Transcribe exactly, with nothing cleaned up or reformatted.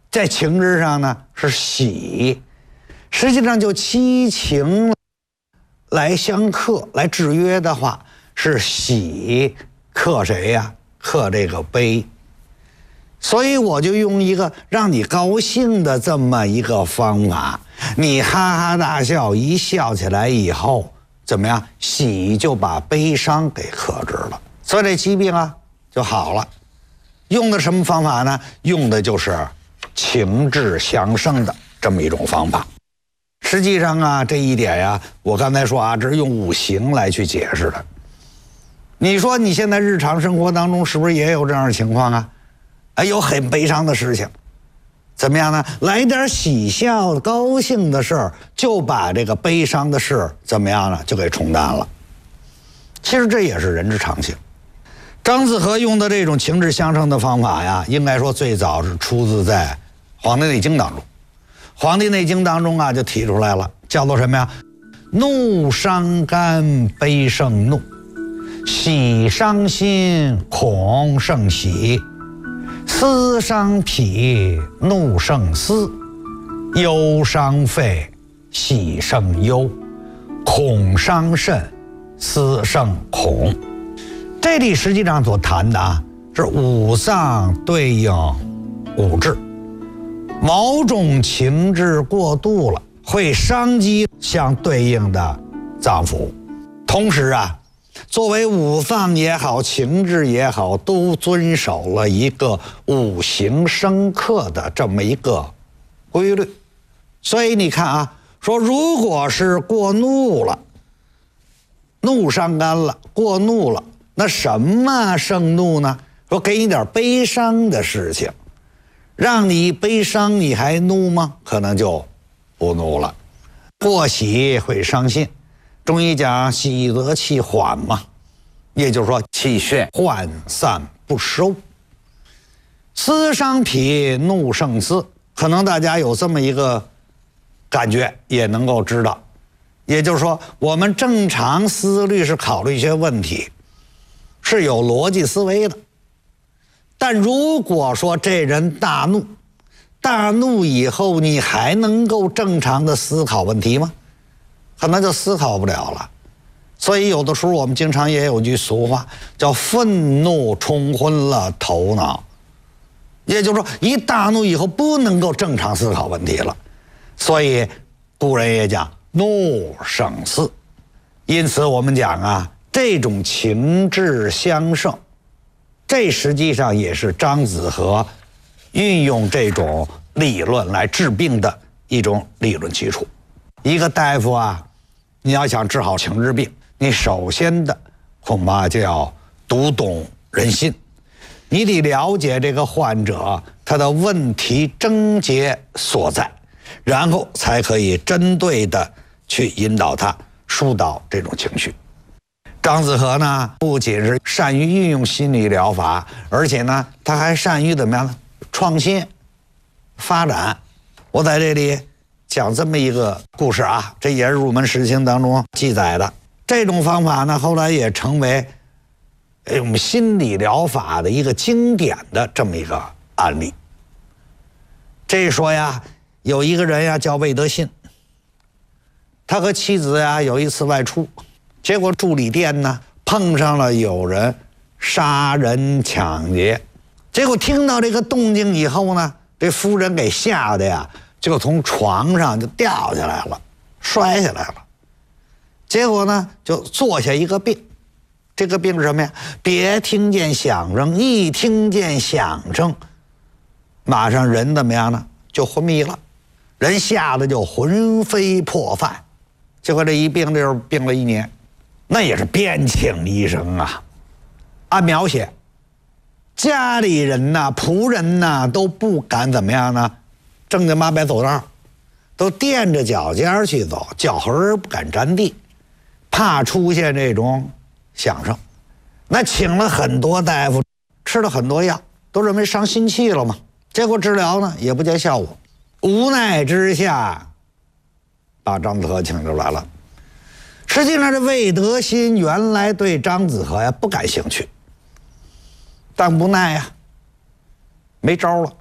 在情志上呢是喜，实际上就七情来相克来制约的话，是喜克谁呀？克这个悲。所以我就用一个让你高兴的这么一个方法，你哈哈大笑，一笑起来以后怎么样？喜就把悲伤给克制了，所以这疾病啊就好了。用的什么方法呢？用的就是情志相生的这么一种方法。实际上啊，这一点呀，我刚才说啊，这是用五行来去解释的。你说你现在日常生活当中是不是也有这样的情况啊？哎，有很悲伤的事情，怎么样呢？来点喜笑高兴的事儿，就把这个悲伤的事怎么样呢？就给冲淡了。其实这也是人之常情。张子和用的这种情志相生的方法呀，应该说最早是出自在《黄帝内经》当中。《黄帝内经》当中啊，就提出来了，叫做什么呀？怒伤肝，悲胜怒；喜伤心，恐胜喜；思伤脾，怒胜思；忧伤肺，喜胜忧；恐伤肾，思胜恐。这里实际上所谈的啊，是五脏对应五志，某种情志过度了，会伤及相对应的脏腑。同时啊，作为五脏也好，情志也好，都遵守了一个五行生克的这么一个规律。所以你看啊，说如果是过怒了，怒伤肝了，过怒了，那什么胜怒呢？说给你点悲伤的事情，让你悲伤，你还怒吗？可能就不怒了。过喜会伤心，中医讲喜则气缓嘛，也就是说气血涣散不收。思伤脾，怒胜思，可能大家有这么一个感觉，也能够知道。也就是说，我们正常思虑是考虑一些问题，是有逻辑思维的。但如果说这人大怒，大怒以后你还能够正常的思考问题吗？可能就思考不了了。所以有的时候我们经常也有句俗话，叫愤怒冲昏了头脑。也就是说，一大怒以后不能够正常思考问题了。所以古人也讲怒胜思。因此我们讲啊，这种情志相胜，这实际上也是张子和运用这种理论来治病的一种理论基础。一个大夫啊，你要想治好情志病，你首先的恐怕就要读懂人心，你得了解这个患者他的问题症结所在，然后才可以针对的去引导他疏导这种情绪。张子和呢，不仅是善于运用心理疗法，而且呢，他还善于怎么样呢？创新、发展。我在这里讲这么一个故事啊，这也是入门实情当中记载的。这种方法呢，后来也成为我们心理疗法的一个经典的这么一个案例。这说呀，有一个人呀叫魏德信，他和妻子呀有一次外出。结果助理店呢碰上了有人杀人抢劫，结果听到这个动静以后呢，这夫人给吓得呀，就从床上就掉下来了，摔下来了。结果呢，就做下一个病。这个病是什么呀？别听见响声，一听见响声，马上人怎么样呢？就昏迷了，人吓得就魂飞魄散。结果这一病就是病了一年。那也是边请医生啊，按描写，家里人呐、仆人呐都不敢怎么样呢，正经八百走道，都垫着脚尖去走，脚后跟不敢沾地，怕出现这种响声。那请了很多大夫，吃了很多药，都认为伤心气了嘛。结果治疗呢也不见效果，无奈之下，把张子和请出来了。实际上，这魏德新原来对张子和呀不感兴趣，但无奈呀，没招了。